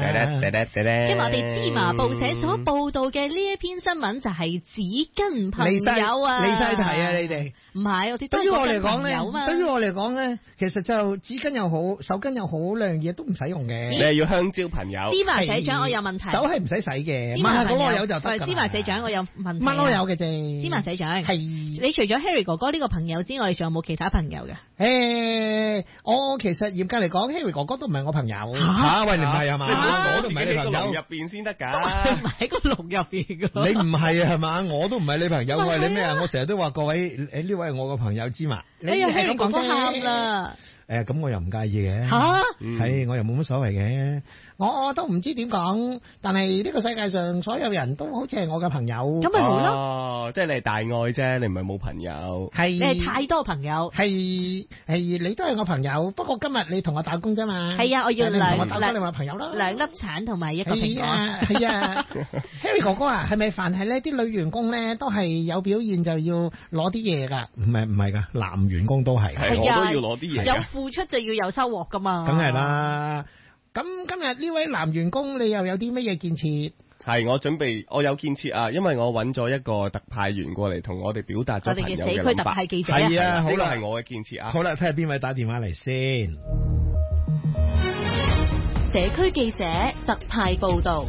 今日我哋芝麻報社所報道嘅呢一篇新聞就係紙巾朋友啊， 離晒題啊！你哋唔係我哋對於我嚟講咧，對於我嚟講咧，其實就紙巾又好，手巾又好，兩樣嘢都唔使用嘅。 你係要香蕉朋友。 芝麻社長，我有問題。 手係唔使洗嘅， 芝麻問下嗰個有就得㗎啦。 芝麻社長，我有問題。 問我有嘅啫。 芝麻社長係你除咗 Harry 哥哥呢個朋友之外，你仲有冇其他朋友嘅？ 我其實嚴格嚟講，Harry 哥哥都唔係我朋友。 嚇喂，你唔係係嘛？我都唔係你朋友。 入邊先得㗎， 唔係喺個籠入邊㗎。 你唔係係嘛？我都唔係你朋友。喂，你咩啊？我成日都話各位，呢位係我個朋友芝麻。 哎呀，Harry 哥哥喊啦！ 咁我又唔介意嘅。係我又冇乜所謂嘅。我都唔知點講，但係呢個世界上所有人都好似係我嘅朋友。 咁咪好咯。 即係你係大愛啫，你唔係冇朋友。 係你係太多朋友。 係你都係我朋友，不過今日你同我打工啫嘛。 係啊，我要兩你話朋友啦， 兩粒橙同埋一個蘋果。 係啊，Harry 哥哥啊，係咪凡係呢啲女員工咧都係有表現就要攞啲嘢㗎？唔係㗎，男員工都係。 係我都要攞啲嘢。 有付出就要有收穫㗎嘛。 梗係啦。咁今日呢位男員工，你又有啲乜嘢建設？ 係我有建設啊，因為我揾咗一個特派員過嚟同我哋表達咗朋友嘅諗法。我哋嘅社區特派記者係啊，好啦， 係我嘅建設啊。 好啦，睇下邊位打電話嚟先。 社區記者特派報道。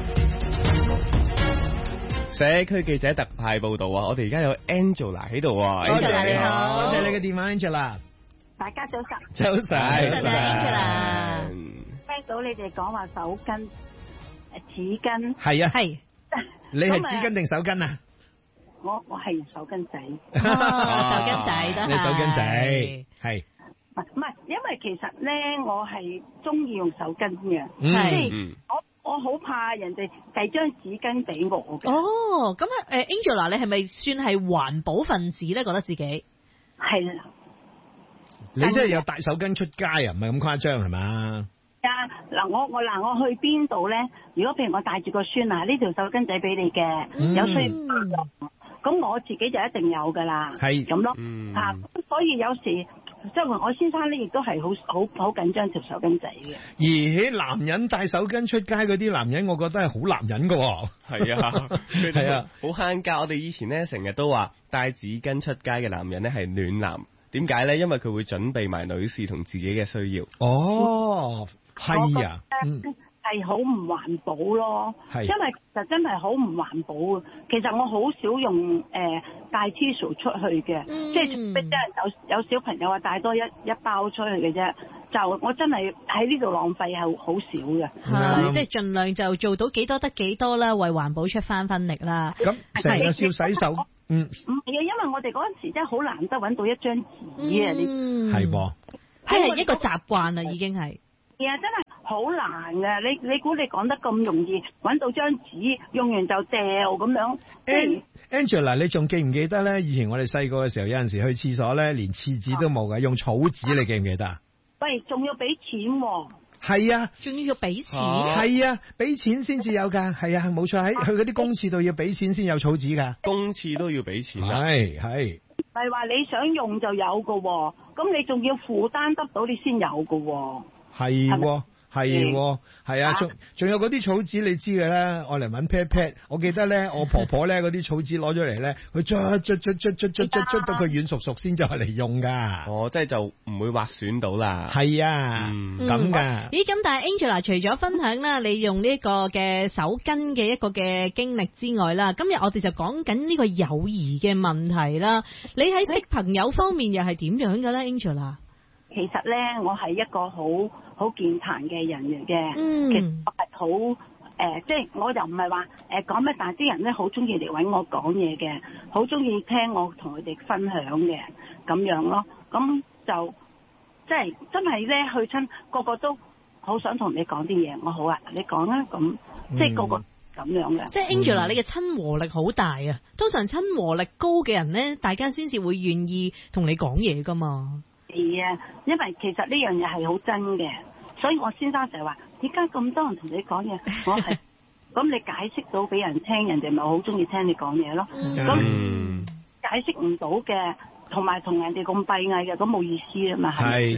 社區記者特派報道啊！我哋而家有 Angela 喺度啊。 Angela 你好， 多謝你嘅電話 Angela。 大家早晨。 早晨 Angela。 聽到你哋講話手巾、紙巾， 係啊， 係。 你係紙巾定手巾啊？ 我係手巾仔。 手巾仔都係。 你手巾仔係。 唔係，因為其實咧，我係中意用手巾嘅，即係我好怕人哋遞張紙巾俾我嘅。 哦，咁Angela，你係咪算係環保分子咧？覺得自己係啦。 你真係有帶手巾出街啊？唔係咁誇張係嘛？ 我去邊度咧？如果譬如我帶住個孫啊，呢條手巾仔俾你嘅，有需要咁我自己就一定有噶啦。 係咁咯。所以有時即係我先生咧，亦都係好緊張條手巾仔嘅。 而男人帶手巾出街嗰啲男人，我覺得係好男人噶。 係啊，係啊，好慳家。我哋以前咧成日都話帶紙巾出街嘅男人咧係暖男。點解咧？因為佢會準備埋女士同自己嘅需要。 哦，係啊， 係好唔環保咯。係，因為其實真係好唔環保啊。其實我好少用帶 tissue 出去嘅，即係除非真係有小朋友啊帶多一包出去嘅啫。就我真係喺呢度浪費係好少嘅。 即係盡量就做到幾多得幾多啦，為環保出翻分力啦。 咁成日要洗手。 唔係啊，因為我哋嗰陣時真係好難得揾到一張紙啊！ 係噃， 即係一個習慣啦，已經係。 係啊，真係好難嘅。你估你講得咁容易揾到張紙，用完就掉咁樣。 Angela， 你仲記唔記得咧？以前我哋細個嘅時候，有陣時去廁所咧，連廁紙都冇嘅，用草紙，你記唔記得啊？ 喂，仲要俾錢喎！ 係啊， 仲要俾錢？ 係啊，俾錢先至有噶。係啊，冇錯，喺去嗰啲公廁度要俾錢先有草紙噶。 公廁都要俾錢啊？ 係。 唔係話你想用就有噶，咁你仲要負擔得到你先有噶。 係。係啊，仲有嗰啲草紙你知嘅啦，我嚟搵 pat pat。我記得咧，我婆婆咧嗰啲草紙攞咗嚟咧，佢捽到佢軟熟熟先至係嚟用噶。 即係就唔會劃損到啦。 係啊，咁噶。 咦，咁但係 Angela 除咗分享啦，你用呢個嘅手巾嘅一個嘅經歷之外啦，今日我哋就講緊呢個友誼嘅問題啦。你喺識朋友方面又係點樣嘅咧 ，Angela？ 其實咧，我係一個好健談嘅人嚟嘅。其實我係好即係我又唔係話講咩，但係啲人咧好中意嚟揾我講嘢嘅，好中意聽我同佢哋分享嘅咁樣咯。咁就即係真係咧去親個個都好想同你講啲嘢。我好啊，你講啊，咁即係個個咁樣嘅。 即係 Angela，你嘅親和力好大啊！通常親和力高嘅人咧，大家先至會願意同你講嘢噶嘛。 係啊，因為其實呢樣嘢係好真嘅，所以我先生成日話：點解咁多人同你講嘢？我係咁你解釋到俾人聽，人哋咪好中意聽你講嘢咯。咁解釋唔到嘅，同埋同人哋咁閉翳嘅，咁冇意思啊嘛。 係。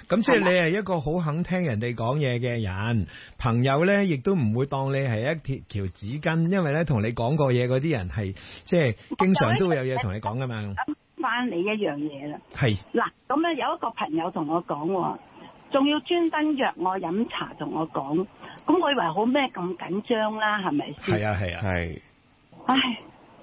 咁即係你係一個好肯聽人哋講嘢嘅人，朋友咧亦都唔會當你係一條紙巾，因為咧同你講過嘢嗰啲人係即係經常都會有嘢同你講噶嘛。 翻你一樣嘢啦， 係嗱咁咧有一個朋友同我講，仲要專登約我飲茶同我講，咁我以為好咩咁緊張啦，係咪先？ 係啊係啊係。 唉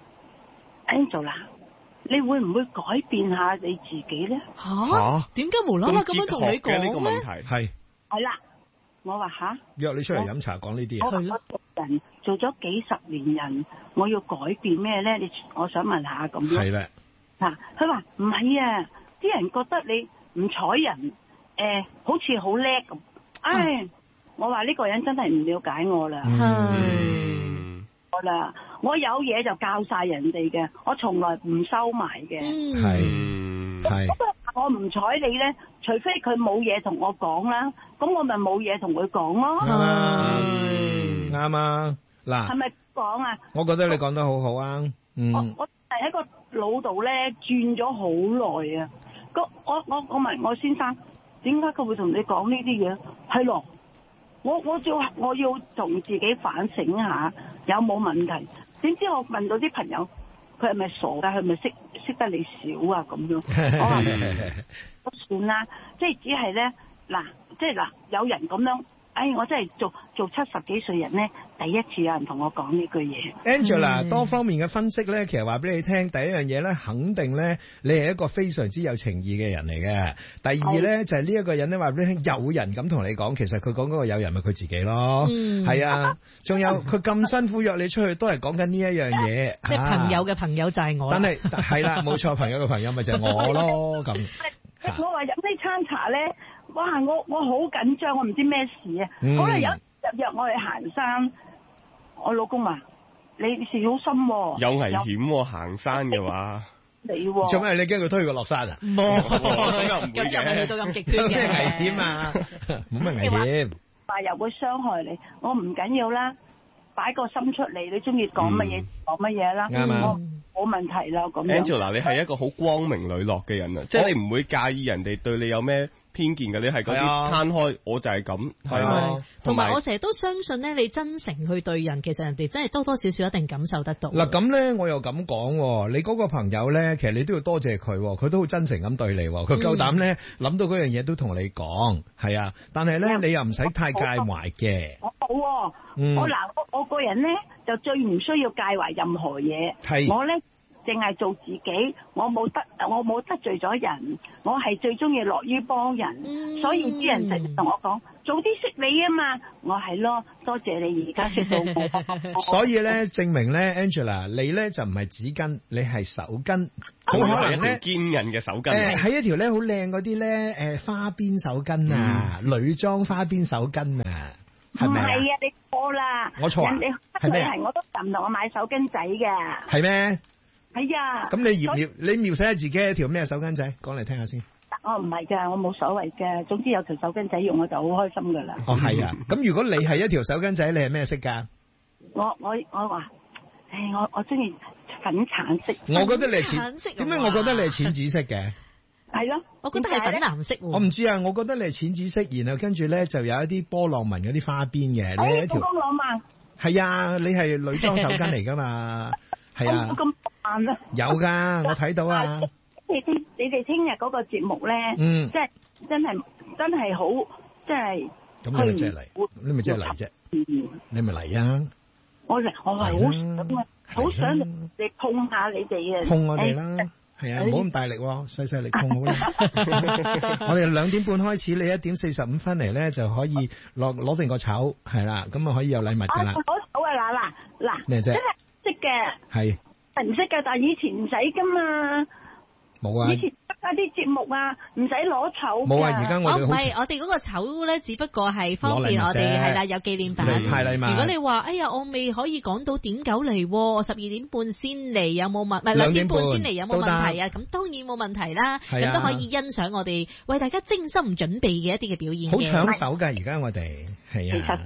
，Angela， 你會唔會改變下你自己咧？ 吓？點解無啦啦咁樣同你講呢個問題？ 係啦，我話吓， 約你出嚟飲茶講呢啲嘢。 我人做咗幾十年人，我要改變咩咧？我想問下咁樣。 係啦。 嗱，佢話唔係啊，啲人覺得你唔睬人，好似好叻咁。唉，我話呢個人真係唔了解我啦。我啦，我有嘢就教晒人哋嘅，我從來唔收埋嘅。係。我唔睬你咧，除非佢冇嘢同我講啦，咁我咪冇嘢同佢講咯。 啱啊，嗱， 係咪講啊？ 我覺得你講得好好啊。 我係喺個腦度咧轉咗好耐啊！我問我先生，點解佢會同你講呢啲嘢？係咯，我要同自己反省下有冇問題。點知我問到啲朋友，佢係咪傻噶？佢係咪識得你少啊？咁樣，我話都算啦，即係只係咧嗱，即係嗱，有人咁樣。我真係做70幾歲人咧，第一次有人同我講呢句嘢。 Angela，多方面嘅分析咧，其實話俾你聽，第一樣嘢咧，肯定咧，你係一個非常之有情義嘅人嚟嘅。第二咧，就係呢一個人咧，話俾你聽，有人咁同你講，其實佢講嗰個有人咪佢自己咯。係啊，仲有佢咁辛苦約你出去，都係講緊呢一樣嘢。 即係朋友嘅朋友就係我。 但係啦，冇錯，朋友嘅朋友咪就係我咯咁。 我話飲呢餐茶咧。哇！我好緊張，我唔知咩事啊！好啦，有約我去行山，我老公話：你小心喎， 有危險喎，行山嘅話。 你喎？ 做咩？你驚佢推佢落山啊？ 冇， 咁又唔會嘅。 又未去到咁極端嘅。 咩危險啊？冇咩危險。 話又會傷害你，我唔緊要啦，擺個心出嚟，你中意講乜嘢講乜嘢啦。 啱啊。 冇問題啦，咁樣。 Angela，你係一個好光明磊落嘅人啊，即係你唔會介意人哋對你有咩偏見嘅，你係嗰啲攤開，我就係咁，係啊。 同埋我成日都相信咧，你真誠去對人，其實人哋真係多多少少一定感受得到。 嗱咁咧，我又咁講，你嗰個朋友咧，其實你都要多謝佢，佢都好真誠咁對你，佢夠膽咧諗到嗰樣嘢都同你講，係啊。但係咧，你又唔使太介懷嘅。 我個人咧就最唔需要介懷任何嘢。係。我咧。淨係做自己，我冇得罪咗人，我係最中意樂於幫人，所以啲人成日同我講，早啲識你啊嘛，我係咯，多謝你而家識到我。 所以咧，證明咧 ，Angela， 你咧就唔係紙巾，你係手巾，好可能咧堅韌嘅手巾， 係一條咧好靚嗰啲咧，花邊手巾啊，女裝花邊手巾啊，係咪啊？唔係啊，你錯啦， 我錯啊， 人哋係咩？我都唔同我買手巾仔嘅， 係咩？ 係啊， 咁你描寫下自己一條咩手巾仔，講嚟聽下先。 我唔係㗎，我冇所謂嘅，總之有條手巾仔用我就好開心㗎啦。 哦，係啊，咁如果你係一條手巾仔，你係咩色㗎？ 我話，我中意粉橙色。 我覺得你係淺，點解我覺得你係淺紫色嘅？ 係咯， 我覺得係粉藍色。 我唔知啊，我覺得你係淺紫色，然後跟住咧就有一啲波浪紋嗰啲花邊嘅。你係一條波浪紋。係啊，你係女裝手巾嚟㗎嘛？係啊。有噶，我睇到啊！ 你哋聽日嗰個節目咧，即係真係好，即係咁你咪真係嚟，你咪真係嚟啫，你咪嚟啊！ 我係好想你碰下你哋啊！ 碰我哋啦，係啊，唔好咁大力，細力碰好啦。我哋2點半開始，你1點45分嚟咧就可以攞定個籌，係啦，咁啊可以有禮物噶啦。 攞籌啊！嗱咩啫？ 真係識嘅。係。唔識㗎，但係以前唔使㗎嘛。冇啊！以前得啲節目啊，唔使攞籌。 冇啊！而家我哋唔係，我哋嗰個籌咧，只不過係方便我哋係啦，有紀念品。 派禮物。 如果你話，哎呀，我未可以講到點9嚟，我12點半先嚟，有冇問？唔係2點半先嚟，有冇問題啊？咁當然冇問題啦。咁都可以欣賞我哋為大家精心準備嘅一啲嘅表演。 好搶手㗎！而家我哋係啊。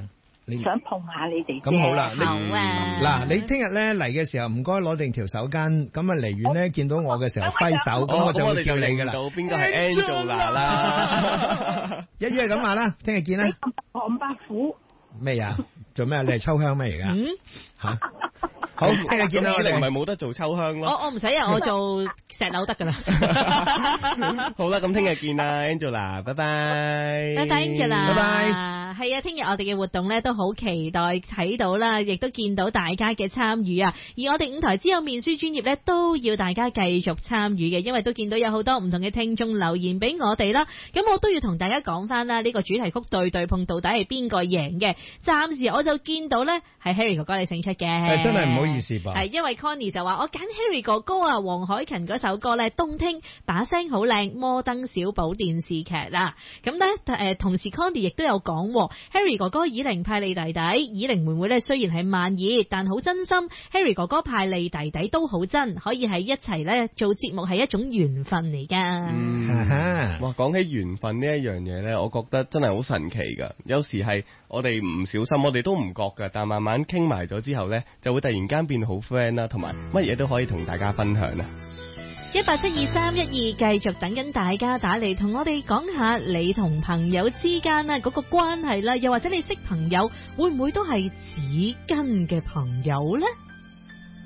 想碰下你哋。 咁好啦， 嗱， 你聽日咧嚟嘅時候唔該攞定條手巾，咁啊離遠咧見到我嘅時候揮手，咁我就會叫你噶啦。 到邊個係 Angela 啦？ 一於係咁話啦，聽日見啦。 唐伯虎咩啊？做咩？你係秋香咩而家？吓？好，聽日見啦。 我哋唔係冇得做秋香咯。 我唔使啊，我做石榴得噶啦。 好啦，咁聽日見啦 ，Angela， 拜拜。 拜拜 Angela， 拜拜。 係啊，聽日我哋嘅活動咧都好期待睇到啦，亦都見到大家嘅參與啊。而我哋五台之友面書專頁咧都要大家繼續參與嘅，因為都見到有好多唔同嘅聽眾留言俾我哋啦。咁我都要同大家講翻啦，呢個主題曲對對碰到底係邊個贏嘅？暫時我就見到咧係 Harry 哥哥你勝出嘅。 真係唔好意思噃。 係因為 Connie 就話我揀 Harry 哥哥啊，黃凱芹嗰首歌咧動聽，把聲好靚，摩登小寶電視劇啦。咁咧同時 Connie 亦都有講 Harry 哥哥以玲派你弟弟，以玲妹妹咧雖然係慢熱，但好真心。Harry 哥哥派你弟弟都好真，可以喺一齊咧做節目係一種緣分嚟噶。 哇，講起緣分呢一樣嘢咧，我覺得真係好神奇噶。有時係我哋唔小心，我哋都唔覺噶，但慢慢傾埋咗之後咧，就會突然間變好 friend 啦，同埋乜嘢都可以同大家分享啊。 1872312繼續等緊大家打嚟，同我哋講下你同朋友之間咧嗰個關係啦，又或者你識朋友會唔會都係紙巾嘅朋友呢？